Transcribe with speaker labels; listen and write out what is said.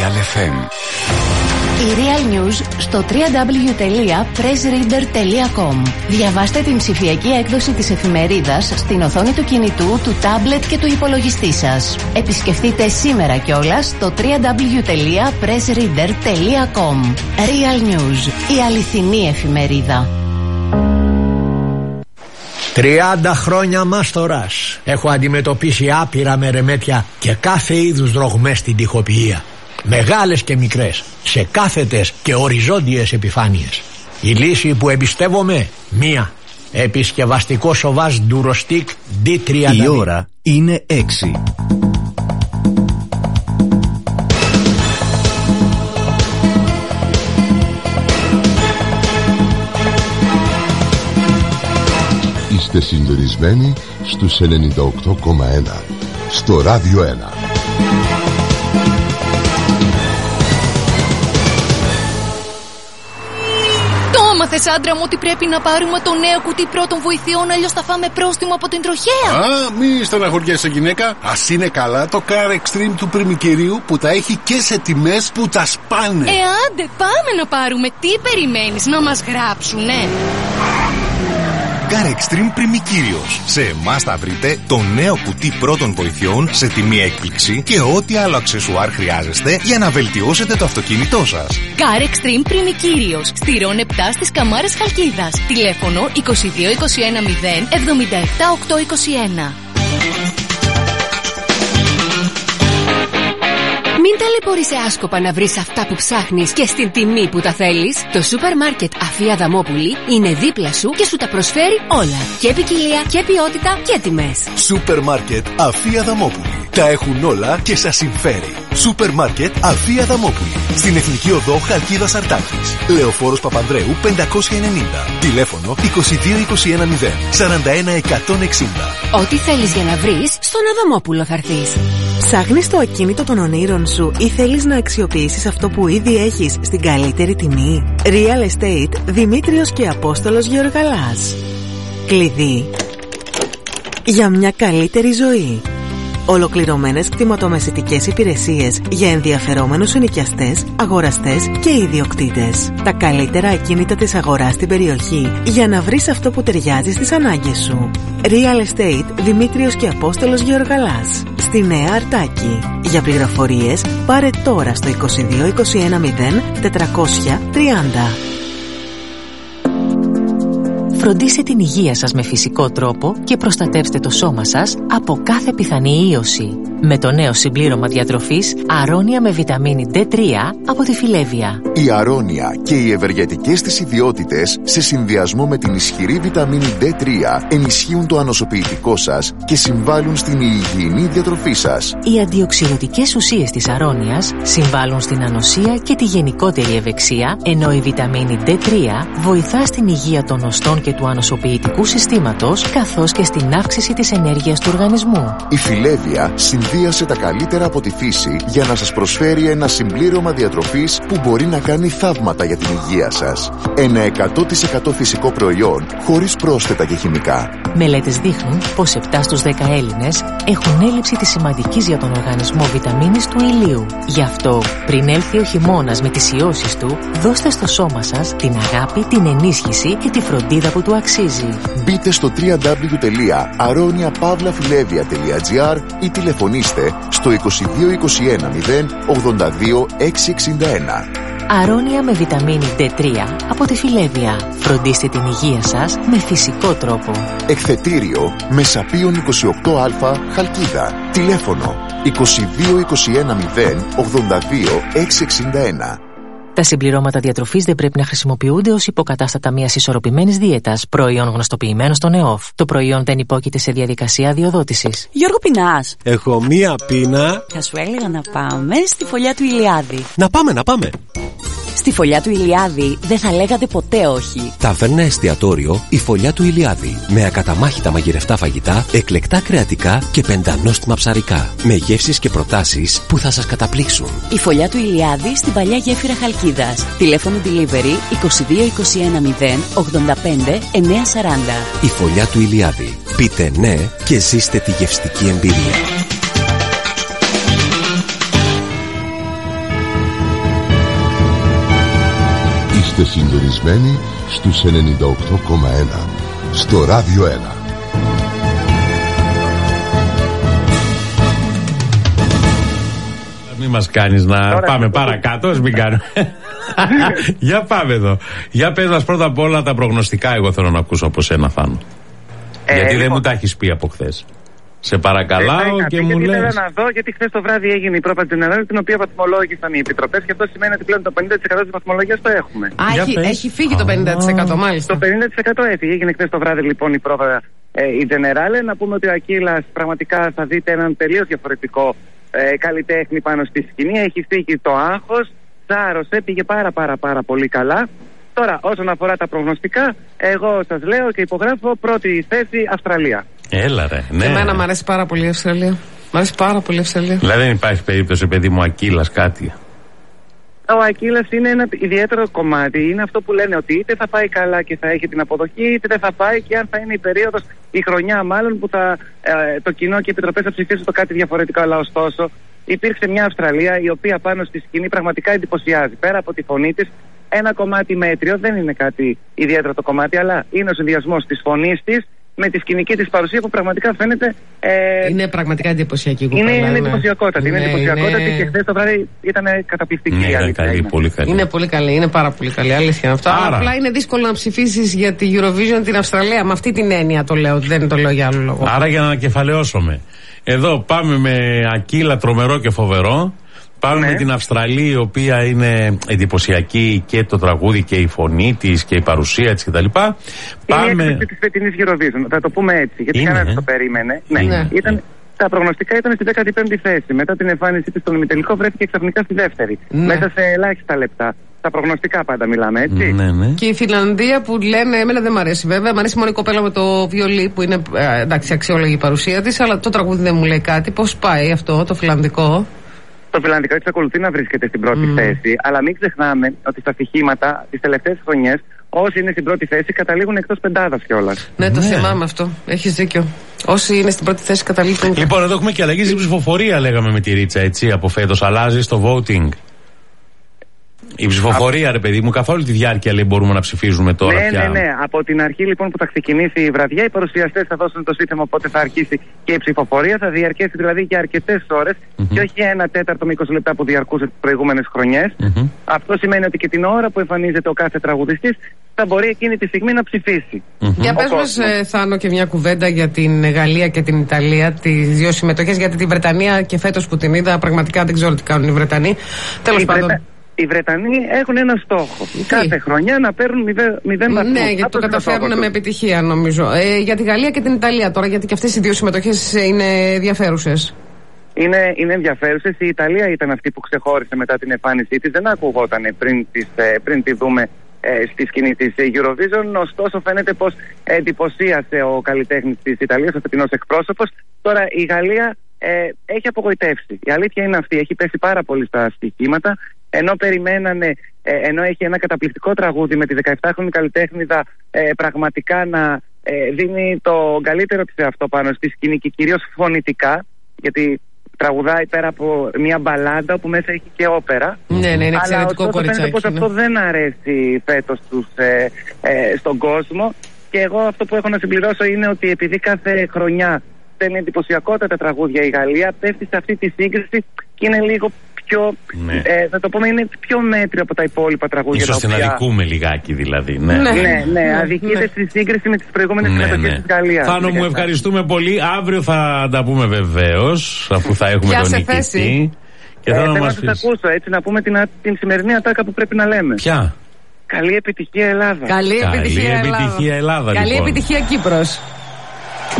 Speaker 1: FM.
Speaker 2: Η Real News στο www.pressreader.com. Διαβάστε την ψηφιακή έκδοση της εφημερίδας στην οθόνη του κινητού, του τάμπλετ και του υπολογιστή σας. Επισκεφτείτε σήμερα κιόλας το www.pressreader.com. Real News, η αληθινή εφημερίδα.
Speaker 3: 30 χρόνια μάστορας. Έχω αντιμετωπίσει άπειρα μερεμέτια και κάθε είδους δρογμές στην τοιχοποιία. Μεγάλες και μικρές, σε κάθετες και οριζόντιες επιφάνειες. Η λύση που εμπιστεύομαι, μία. Επισκευαστικό σοβάζ Durostic D32.
Speaker 1: Η ώρα είναι 6.
Speaker 4: Είστε συντονισμένοι στους 98,1 στο Ράδιο 1.
Speaker 5: Μάθες, άντρα μου, ότι πρέπει να πάρουμε το νέο κουτί πρώτων βοηθειών, αλλιώς θα φάμε πρόστιμο από την τροχέα.
Speaker 6: Μη στεναχωριέσαι, γυναίκα. Ας είναι καλά το Car Extreme του Πριμικυρίου που τα έχει και σε τιμές που τα σπάνε.
Speaker 5: Άντε, πάμε να πάρουμε. Τι περιμένεις, να μας γράψουνε?
Speaker 7: Car Extreme Πριμικύριος. Σε εμάς θα βρείτε το νέο κουτί πρώτων βοηθειών σε τιμή έκπληξη και ό,τι άλλο αξεσουάρ χρειάζεστε για να βελτιώσετε το αυτοκίνητό σας.
Speaker 5: Car Extreme Πριμικύριος. Στηρών 7 στις Καμάρες Χαλκίδας. Τηλέφωνο 2221 0 77 821.
Speaker 8: Μην ταλαιπωρείσαι άσκοπα να βρεις αυτά που ψάχνεις και στην τιμή που τα θέλεις. Το σούπερ μάρκετ Αφία Δαμόπουλη είναι δίπλα σου και σου τα προσφέρει όλα. Και ποικιλία και ποιότητα και τιμές.
Speaker 9: Σούπερ μάρκετ Αφία Δαμόπουλη. Τα έχουν όλα και σας συμφέρει. Σούπερ μάρκετ Αφία Δαμόπουλη. Στην Εθνική Οδό Χαλκίδας Αρτάκης. Λεωφόρος Παπανδρέου 590. Τηλέφωνο 2221 0 41 160.
Speaker 8: Ό,τι θέλεις για να βρεις, στον Αδαμόπουλο θα έρθεις.
Speaker 10: Ψάχνεις το ακίνητο των ονείρων σου ή θέλεις να αξιοποιήσεις αυτό που ήδη έχεις στην καλύτερη τιμή? Real Estate Δημήτριος και Απόστολος Γεωργαλάς. Κλειδί για μια καλύτερη ζωή. Ολοκληρωμένες κτηματομεσητικές υπηρεσίες για ενδιαφερόμενους ενοικιαστές, αγοραστές και ιδιοκτήτες. Τα καλύτερα ακίνητα της αγοράς στην περιοχή για να βρεις αυτό που ταιριάζει στις ανάγκες σου. Real Estate Δημήτριος και Απόστολος Γεωργαλάς. Στη Νέα Αρτάκη. Για πληροφορίες πάρε τώρα στο 2221 0 430.
Speaker 11: Φροντίστε την υγεία σας με φυσικό τρόπο και προστατεύστε το σώμα σας από κάθε πιθανή ίωση. Με το νέο συμπλήρωμα διατροφής Αρώνια με βιταμίνη D3 από τη Φιλέβια.
Speaker 4: Η Αρώνια και οι ευεργετικές της ιδιότητες σε συνδυασμό με την ισχυρή βιταμίνη D3 ενισχύουν το ανοσοποιητικό σας και συμβάλλουν στην υγιεινή διατροφή σας.
Speaker 11: Οι αντιοξυδοτικές ουσίες της Αρώνιας συμβάλλουν στην ανοσία και τη γενικότερη ευεξία, ενώ η βιταμίνη D3 βοηθά στην υγεία των οστών και του ανοσοποιητικού συστήματος, καθώς και στην αύξηση της ενέργειας του οργανισμού.
Speaker 4: Η Φιλέβια συνδύασε τα καλύτερα από τη φύση για να σας προσφέρει ένα συμπλήρωμα διατροφής που μπορεί να κάνει θαύματα για την υγεία σας. Ένα 100% φυσικό προϊόν χωρίς πρόσθετα και χημικά.
Speaker 11: Μελέτες δείχνουν πως 7 στους 10 Έλληνες έχουν έλλειψη της σημαντικής για τον οργανισμό βιταμίνης του ηλίου. Γι' αυτό, πριν έλθει ο χειμώνας με τις ιώσεις του, δώστε στο σώμα σας την αγάπη, την ενίσχυση και τη φροντίδα που του αξίζει.
Speaker 4: Μπείτε στο www.aroniapavlafilevia.gr ή τηλεφωνήστε στο 2221 0 82 661.
Speaker 11: Αρώνια με βιταμίνη D3 από τη Φιλέβια. Φροντίστε την υγεία σας με φυσικό τρόπο.
Speaker 4: Εκθετήριο Μεσαπίων 28α Χαλκίδα. Τηλέφωνο 2221 0 82 661.
Speaker 11: Τα συμπληρώματα διατροφής δεν πρέπει να χρησιμοποιούνται ως υποκατάστατα μιας ισορροπημένης δίαιτας, προϊόν γνωστοποιημένο στον ΕΟΦ. Το προϊόν δεν υπόκειται σε διαδικασία αδειοδότησης.
Speaker 12: Γιώργο, πεινάς?
Speaker 13: Έχω μία πείνα.
Speaker 12: Θα σου έλεγα να πάμε στη φωλιά του Ηλιάδη.
Speaker 13: Να πάμε.
Speaker 12: Στη φωλιά του Ηλιάδη δεν θα λέγατε ποτέ όχι.
Speaker 13: Ταβέρνα εστιατόριο η φωλιά του Ηλιάδη. Με ακαταμάχητα μαγειρευτά φαγητά, εκλεκτά κρεατικά και πεντανόστιμα ψαρικά. Με γεύσεις και προτάσεις που θα σας καταπλήξουν.
Speaker 12: Η φωλιά του Ηλιάδη στην παλιά γέφυρα Χαλκίδας. Τηλέφωνο delivery 2221 0 85 940.
Speaker 13: Η φωλιά του Ηλιάδη. Πείτε ναι και ζήστε τη γευστική εμπειρία.
Speaker 14: Είστε συντονισμένοι στους 98,1 στο Ράδιο 1.
Speaker 15: Μην μας κάνεις να πάμε παρακάτω, μην κάνουμε. Για πάμε εδώ. Για πες μας πρώτα απ' όλα τα προγνωστικά, εγώ θέλω να ακούσω από σένα, Θάνο. Γιατί δεν μου τα έχεις πει από χθες. Σε παρακαλάω και μου λες.
Speaker 16: Ήθελα να δω, γιατί χθες το βράδυ έγινε η πρόβα General, την οποία βαθμολόγησαν οι επιτροπές, και αυτό σημαίνει ότι πλέον το 50% της βαθμολογίας το έχουμε.
Speaker 17: Έχει φύγει το 50%, μάλιστα.
Speaker 16: Το 50% έφυγε. Έγινε χθες το βράδυ λοιπόν η πρόβα η General. Να πούμε ότι ο Ακύλας πραγματικά θα δείτε έναν τελείως διαφορετικό καλλιτέχνη πάνω στη σκηνή. Έχει φύγει το άγχος, σάρωσε, πήγε πάρα πολύ καλά. Τώρα, όσον αφορά τα προγνωστικά, εγώ σας λέω και υπογράφω πρώτη θέση Αυστραλία.
Speaker 15: Έλα ρε, ναι.
Speaker 17: Εμένα μου αρέσει πάρα πολύ η Αυστραλία. Μ' αρέσει πάρα πολύ η Αυστραλία.
Speaker 15: Δηλαδή δεν υπάρχει περίπτωση, παιδί μου, Ακύλας κάτι.
Speaker 16: Ο Ακύλας είναι ένα ιδιαίτερο κομμάτι. Είναι αυτό που λένε ότι είτε θα πάει καλά και θα έχει την αποδοχή, είτε δεν θα πάει, και αν θα είναι η περίοδος, η χρονιά μάλλον, που το κοινό και οι επιτροπές θα ψηφίσουν το κάτι διαφορετικό. Αλλά ωστόσο, υπήρξε μια Αυστραλία η οποία πάνω στη σκηνή πραγματικά εντυπωσιάζει. Πέρα από τη φωνή της, ένα κομμάτι μέτριο, δεν είναι κάτι ιδιαίτερο το κομμάτι, αλλά είναι ο συνδυασμός της φωνής της με τη σκηνική της παρουσία που πραγματικά φαίνεται.
Speaker 17: Είναι πραγματικά εντυπωσιακή.
Speaker 16: Είναι εντυπωσιακότατη. Είναι εντυπωσιακότατη και χθες το βράδυ ήταν καταπληκτική.
Speaker 15: Είναι πολύ καλή.
Speaker 17: Είναι πολύ καλή, είναι πάρα πολύ καλή. Αλήθεια αυτό. Αλλά απλά είναι δύσκολο να ψηφίσεις για τη Eurovision την Αυστραλία. Με αυτή την έννοια το λέω, δεν το λέω για άλλο λόγο.
Speaker 15: Άρα για να ανακεφαλαιώσουμε. Εδώ πάμε με Ακύλα τρομερό και φοβερό. Πάμε με την Αυστραλία, η οποία είναι εντυπωσιακή, και το τραγούδι και η φωνή της και η παρουσία της κτλ.
Speaker 16: Πάμε. Είναι η της φετινής Eurovision, θα το πούμε έτσι, γιατί κανένας το περίμενε. Ναι. Τα προγνωστικά ήταν στη 15η θέση. Μετά την εμφάνισή της στον ημιτελικό βρέθηκε ξαφνικά στη δεύτερη. Μέσα σε ελάχιστα λεπτά. Τα προγνωστικά πάντα μιλάμε, έτσι.
Speaker 17: Και η Φιλανδία που λένε, εμένα δεν μ' αρέσει βέβαια. Μ' αρέσει μόνο η κοπέλα με το βιολί που είναι εντάξει, αξιόλογη η παρουσία της, αλλά το τραγούδι δεν μου λέει κάτι. Πώς πάει αυτό το φιλανδικό?
Speaker 16: Το φιλανδικό εξακολουθεί να βρίσκεται στην πρώτη θέση, αλλά μην ξεχνάμε ότι στα στοιχήματα τις τελευταίες χρονιές όσοι είναι στην πρώτη θέση καταλήγουν εκτός πεντάδας κιόλας.
Speaker 17: Ναι, το θυμάμαι αυτό. Έχεις δίκιο. Όσοι είναι στην πρώτη θέση καταλήγουν.
Speaker 15: Λοιπόν, εδώ έχουμε και αλλαγή στην ψηφοφορία, λέγαμε με τη Ρίτσα, έτσι, από φέτος. Αλλάζει στο voting. Η ψηφοφορία, ρε παιδί μου, καθ' όλη τη διάρκεια λέει μπορούμε να ψηφίζουμε τώρα πια.
Speaker 16: Ναι. Από την αρχή λοιπόν που θα ξεκινήσει η βραδιά, οι παρουσιαστές θα δώσουν το σύστημα, οπότε θα αρχίσει και η ψηφοφορία. Θα διαρκέσει δηλαδή για αρκετές ώρες και όχι 1/4 με 20 λεπτά που διαρκούσε τις προηγούμενες χρονιές. Αυτό σημαίνει ότι και την ώρα που εμφανίζεται ο κάθε τραγουδιστής θα μπορεί εκείνη τη στιγμή να ψηφίσει.
Speaker 17: Για πες μας, Θάνο, και μια κουβέντα για την Γαλλία και την Ιταλία, τις δύο συμμετοχές, γιατί τη Βρετανία και φέτος που την είδα, πραγματικά δεν ξέρω τι κάνουν οι Βρετανοί. Τέλος πάντων.
Speaker 16: Οι Βρετανοί έχουν ένα στόχο. Κάθε χρονιά να παίρνουν 0 βαθμούς.
Speaker 17: Ναι, γιατί το καταφέρουν με επιτυχία, νομίζω. Για τη Γαλλία και την Ιταλία τώρα, γιατί και αυτές οι δύο συμμετοχές είναι ενδιαφέρουσες.
Speaker 16: Είναι ενδιαφέρουσες. Η Ιταλία ήταν αυτή που ξεχώρισε μετά την εμφάνισή της. Δεν ακουγόταν πριν τη δούμε στη σκηνή της Eurovision. Ωστόσο, φαίνεται πως εντυπωσίασε ο καλλιτέχνης της Ιταλίας, ο φετινός εκπρόσωπος. Τώρα η Γαλλία έχει απογοητεύσει. Η αλήθεια είναι αυτή. Έχει πέσει πάρα πολύ στα στοιχήματα. Ενώ περιμένανε, ενώ έχει ένα καταπληκτικό τραγούδι με τη 17χρονη καλλιτέχνηδα πραγματικά να δίνει το καλύτερο της εαυτό πάνω στη σκηνή και κυρίως φωνητικά, γιατί τραγουδάει πέρα από μια μπαλάντα που μέσα έχει και όπερα.
Speaker 17: Ναι, είναι εξαιρετικό κοριτσάκι.
Speaker 16: Φαίνεται πως αυτό δεν αρέσει φέτος στον κόσμο, και εγώ αυτό που έχω να συμπληρώσω είναι ότι επειδή κάθε χρονιά στέλνει εντυπωσιακότατα τραγούδια η Γαλλία, πέφτει σε αυτή τη σύγκριση και είναι λίγο πιο, θα το πούμε, είναι πιο μέτριο από τα υπόλοιπα τραγούδια.
Speaker 15: Ίσως την αδικούμε λιγάκι δηλαδή.
Speaker 16: Ναι, αδικείται στη σύγκριση με τις προηγούμενες συμμετοχές της Γαλλίας.
Speaker 15: Θάνο μου, ευχαριστούμε πολύ. Αύριο θα τα πούμε βεβαίως, αφού θα έχουμε τον νικητή.
Speaker 16: Και θέλω να σας ακούσω, έτσι, να πούμε την σημερινή ατάκα που πρέπει να λέμε.
Speaker 15: Ποια?
Speaker 16: Καλή επιτυχία Ελλάδα.
Speaker 17: Καλή επιτυχία Ελλάδα.
Speaker 15: Καλή
Speaker 17: επιτυχία Κύπρος.